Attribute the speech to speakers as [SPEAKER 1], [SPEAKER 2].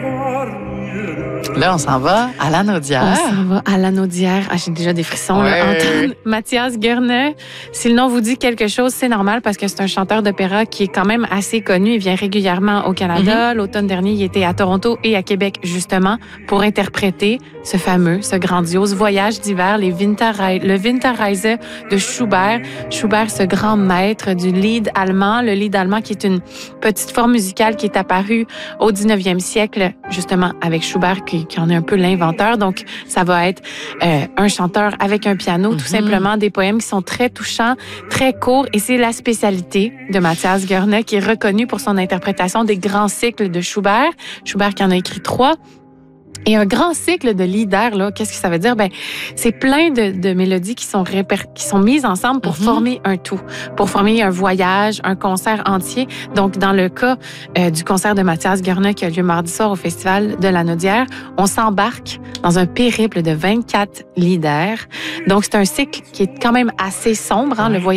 [SPEAKER 1] Là, on s'en va à l'Anaudière.
[SPEAKER 2] On s'en va à l'Anaudière. Ah, j'ai déjà des frissons,
[SPEAKER 1] Ouais.
[SPEAKER 2] là. Entendre Mathias Guerney. Si le nom vous dit quelque chose, c'est normal parce que c'est un chanteur d'opéra qui est quand même assez connu. Il vient régulièrement au Canada. L'automne dernier, il était à Toronto et à Québec, justement, pour interpréter ce grandiose voyage d'hiver, le Winterreise de Schubert. Schubert, ce grand maître du Lied allemand. Le Lied allemand qui est une petite forme musicale qui est apparue au 19e siècle, justement, avec Schubert, qui en est un peu l'inventeur. Donc, ça va être un chanteur avec un piano, tout simplement, des poèmes qui sont très touchants, très courts. Et c'est la spécialité de Mathias Guerney, qui est reconnu pour son interprétation des grands cycles de Schubert. Schubert qui en a écrit 3. Et un grand cycle de Lieder, là, qu'est-ce que ça veut dire? Ben, c'est plein de mélodies qui sont mises ensemble pour former un tout, pour former un voyage, un concert entier. Donc, dans le cas du concert de Mathias Guerney qui a lieu mardi soir au Festival de l'Anaudière, on s'embarque dans un périple de 24 Lieder. Donc, c'est un cycle qui est quand même assez sombre, hein, le voyage